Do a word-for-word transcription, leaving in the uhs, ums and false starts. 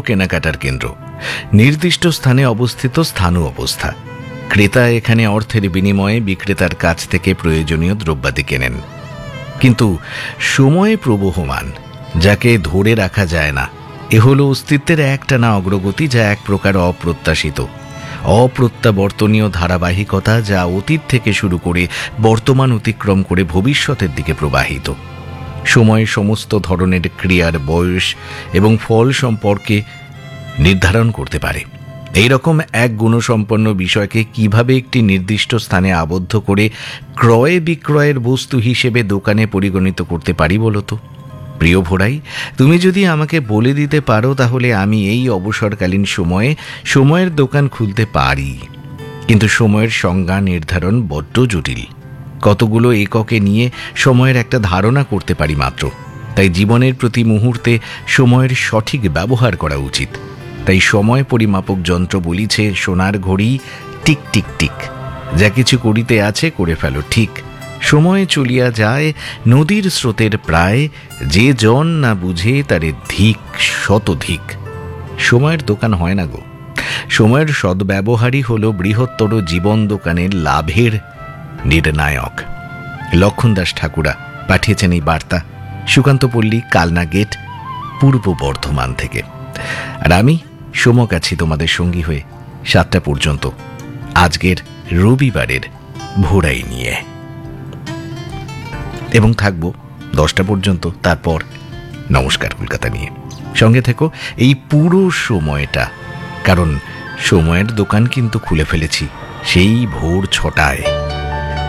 কেনাকাটার কেন্দ্র, নির্দিষ্ট স্থানে অবস্থিত স্থানু অবস্থা। ক্রেতা এখানে অর্থের বিনিময়ে বিক্রেতার কাছ থেকে প্রয়োজনীয় দ্রব্যাদি কেনেন। কিন্তু সময় প্রবহমান, যাকে ধরে রাখা যায় না। এ হল অস্তিত্বের একটানা অগ্রগতি, যা এক প্রকার অপ্রত্যাশিত, অপ্রত্যাবর্তনীয় ধারাবাহিকতা, যা অতীত থেকে শুরু করে বর্তমান অতিক্রম করে ভবিষ্যতের দিকে প্রবাহিত। সময় সমস্ত ধরনের ক্রিয়ার বয়স এবং ফল সম্পর্কে নির্ধারণ করতে পারে। এই রকম এক গুণসম্পন্ন বিষয়কে কিভাবে একটি নির্দিষ্ট স্থানে আবদ্ধ করে ক্রয় বিক্রয়ের বস্তু হিসেবে দোকানে পরিগণিত করতে পারি বলতো? প্রিয় ভোড়াই, তুমি যদি আমাকে বলে দিতে পারো, তাহলে আমি এই অবসরকালীন সময়ে সময়ের দোকান খুলতে পারি। কিন্তু সময়ের সংজ্ঞা নির্ধারণ বড্ড জটিল। কতগুলো এককে নিয়ে সময়ের একটা ধারণা করতে পারি মাত্র। তাই জীবনের প্রতি মুহূর্তে সময়ের সঠিক ব্যবহার করা উচিত। তাই সময় পরিমাপক যন্ত্র বলিছে, সোনার ঘড়ি টিক টিক টিক, যা কিছু করিতে আছে করে ফেলো ঠিক। সময় চলিয়া যায় নদীর স্রোতের প্রায়, যে জন না বুঝে তারে ধিক শতধিক। সময়ের দোকান হয় না গো। সময়ের সদ্ব্যবহারই হল বৃহত্তর জীবন দোকানের লাভের নির্ণায়ক। লক্ষণ দাস ঠাকুরা পাঠিয়েছেন এই বার্তা সুকান্তপল্লী, কালনা গেট, পূর্ব বর্ধমান থেকে। আর আমি সোমক আছি তোমাদের সঙ্গী হয়ে সাতটা পর্যন্ত, আজকের রবিবারের ভোরাই নিয়ে, এবং থাকবো দশটা পর্যন্ত। তারপর নমস্কার কলকাতা নিয়ে সঙ্গে থেকো এই পুরো সময়টা, কারণ সময়ের দোকান কিন্তু খুলে ফেলেছি সেই ভোর ছটায়।